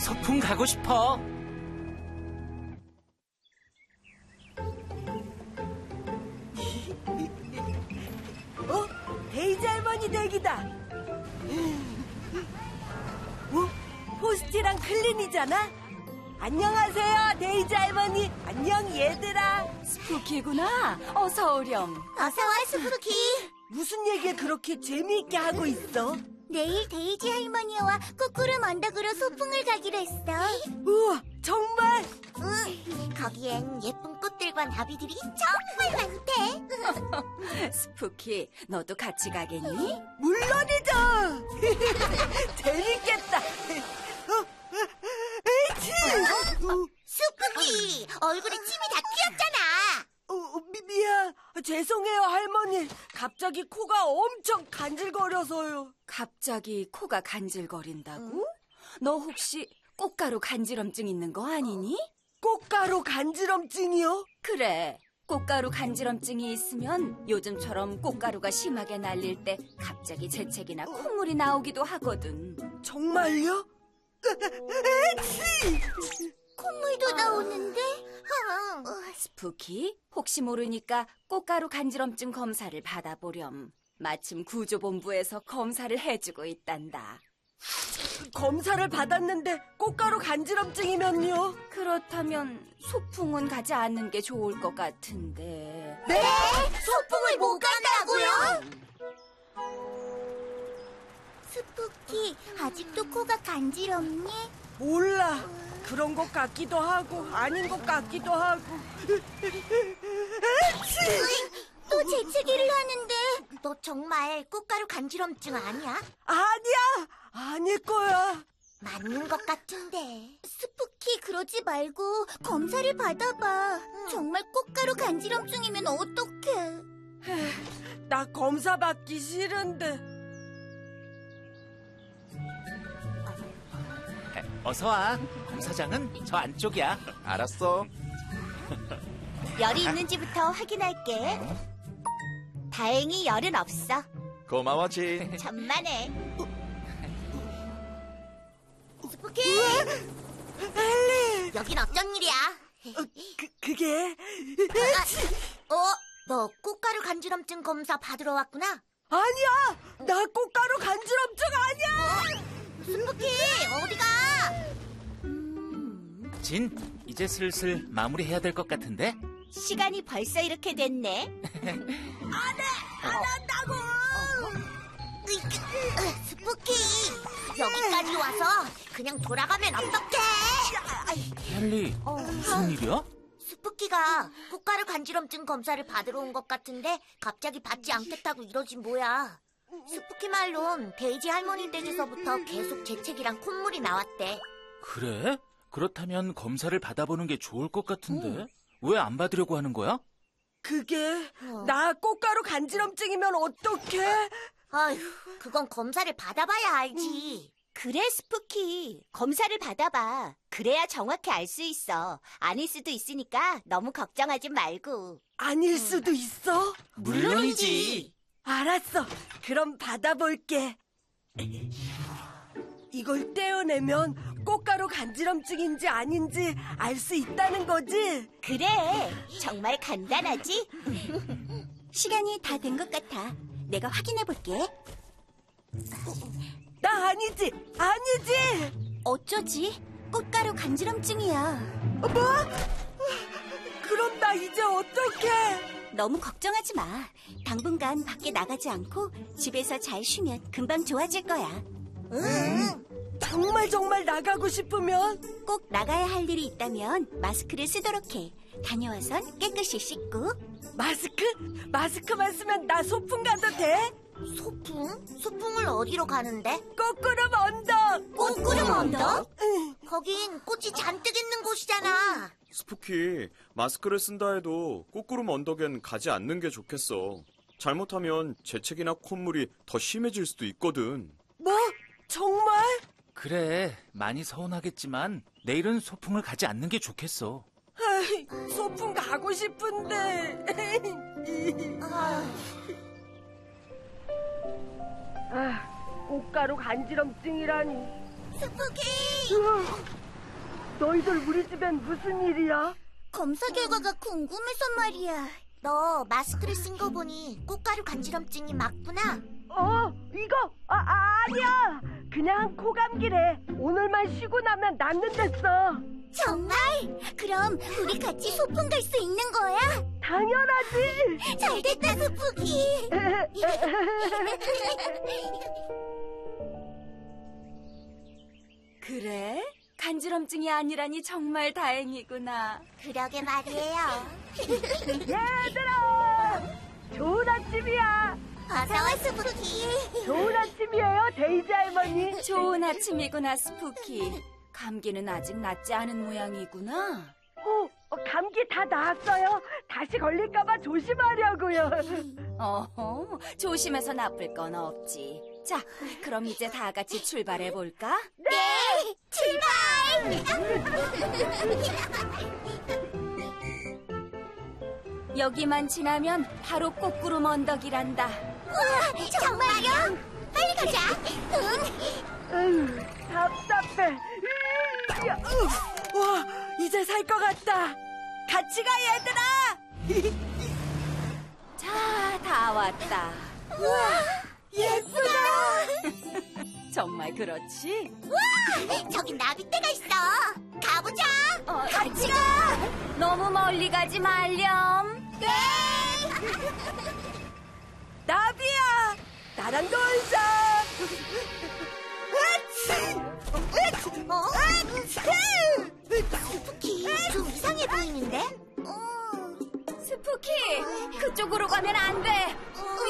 소풍 가고 싶어. 데이지 할머니 댁이다. 포스티랑 클린이잖아. 안녕하세요, 데이지 할머니. 안녕, 얘들아. 스푸키구나. 어서 오렴. 어서와, 스푸키. 무슨 얘기를 그렇게 재미있게 하고 있어? 내일 데이지 할머니와 꾸꾸름 언덕으로 소풍을 가기로 했어. 우와, 정말? 응, 거기엔 예쁜 꽃들과 나비들이 정말 많대. 스푸키, 너도 같이 가겠니? 물론이죠. 재밌겠다. 에이치! 스푸키, 얼굴에 침이 다 튀었잖아. 미안. 죄송해요, 할머니. 갑자기 코가 엄청 간질거려서요. 갑자기 코가 간질거린다고? 너 혹시 꽃가루 간지럼증 있는 거 아니니? 꽃가루 간지럼증이요? 그래. 꽃가루 간지럼증이 있으면 요즘처럼 꽃가루가 심하게 날릴 때 갑자기 재채기나 콧물이 나오기도 하거든. 정말요? 에이치! 콧물도 나오는데? 스푸키, 혹시 모르니까 꽃가루 간지럼증 검사를 받아보렴. 마침 구조본부에서 검사를 해주고 있단다. 검사를 받았는데 꽃가루 간지럼증이면요? 그렇다면 소풍은 가지 않는 게 좋을 것 같은데. 네? 소풍을 못 간다고요? 스푸키, 아직도 코가 간지럽니? 몰라. 그런 것 같기도 하고 아닌 것 같기도 하고. 또 재채기를 하는데 너 정말 꽃가루 간지럼증 아니야? 아니야. 아닐 거야. 맞는 것 같은데. 스푸키, 그러지 말고 검사를 받아봐. 정말 꽃가루 간지럼증이면 어떡해. 나 검사 받기 싫은데. 어서 와. 검사장은 저 안쪽이야. 알았어. 열이 있는지부터 확인할게. 다행히 열은 없어. 고마워, 진. 천만에. 스푸키! 엘리. 여긴 어쩐 일이야? 그게. 너 꽃가루 간지럼증 검사 받으러 왔구나? 아니야. 나 꽃가루 간지럼증 아니야. 스푸키, 어디가? 진, 이제 슬슬 마무리해야 될 것 같은데? 시간이 벌써 이렇게 됐네. 안 한다고. 스푸키, 여기까지 와서 그냥 돌아가면 어떡해? 헨리, 무슨 일이야? 스푸키가 꽃가루 간지럼증 검사를 받으러 온 것 같은데 갑자기 받지 않겠다고 이러진 뭐야. 스푸키 말론 데이지 할머니 댁에서부터 계속 재채기랑 콧물이 나왔대. 그래? 그렇다면 검사를 받아보는 게 좋을 것 같은데? 왜 안 받으려고 하는 거야? 그게 나 꽃가루 간지럼증이면 어떡해? 아휴, 그건 검사를 받아봐야 알지. 그래, 스푸키. 검사를 받아봐. 그래야 정확히 알 수 있어. 아닐 수도 있으니까 너무 걱정하지 말고. 아닐 수도 있어? 물론이지. 알았어. 그럼 받아볼게. 이걸 떼어내면 꽃가루 간지럼증인지 아닌지 알 수 있다는 거지? 그래, 정말 간단하지? 시간이 다 된 것 같아. 내가 확인해볼게. 나 아니지! 아니지! 어쩌지? 꽃가루 간지럼증이야. 뭐? 그럼 나 이제 어떡해? 너무 걱정하지 마. 당분간 밖에 나가지 않고 집에서 잘 쉬면 금방 좋아질 거야. 응. 정말 나가고 싶으면? 꼭 나가야 할 일이 있다면 마스크를 쓰도록 해. 다녀와선 깨끗이 씻고. 마스크만 쓰면 나 소풍 가도 돼? 소풍? 소풍을 어디로 가는데? 거꾸름 언덕! 꽃구름 언덕? 거긴 꽃이 잔뜩 있는 곳이잖아. 스푸키, 마스크를 쓴다 해도 꽃구름 언덕엔 가지 않는 게 좋겠어. 잘못하면 재채기나 콧물이 더 심해질 수도 있거든. 뭐? 정말? 그래, 많이 서운하겠지만 내일은 소풍을 가지 않는 게 좋겠어. 아이, 소풍 가고 싶은데. 꽃가루 간지럼증이라니. 스푸키! 너희들 우리 집엔 무슨 일이야? 검사 결과가 궁금해서 말이야. 너 마스크를 쓴 거 보니 꽃가루 간지럼증이 맞구나. 이거 아니야. 그냥 코감기래. 오늘만 쉬고 나면 낫는댔어. 정말? 그럼 우리 같이 소풍 갈 수 있는 거야? 당연하지. 잘됐다, 스푸키. 그래? 간지럼증이 아니라니 정말 다행이구나. 그러게 말이에요. 얘들아, 좋은 아침이야. 어서와, 스푸키. 좋은 아침이에요, 데이지 할머니. 좋은 아침이구나, 스푸키. 감기는 아직 낫지 않은 모양이구나. 감기 다 나았어요. 다시 걸릴까봐 조심하려고요. 어허, 조심해서 나쁠 건 없지. 자, 그럼 이제 다 같이 출발해 볼까? 네, 출발! 여기만 지나면 바로 꽃구름 언덕이란다. 우와, 정말요? 빨리 가자. 답답해. 와, 이제 살 것 같다. 같이 가, 얘들아. 자, 다 왔다. 우와, 예쁘다. 정말 그렇지? 우와, 저기 나비떼가 있어. 가보자. 같이 가! 너무 멀리 가지 말렴. 네. 나비야, 나랑 놀자. 스푸키, 좀 이상해 보이는데? 스푸키, 그쪽으로 가면 안 돼.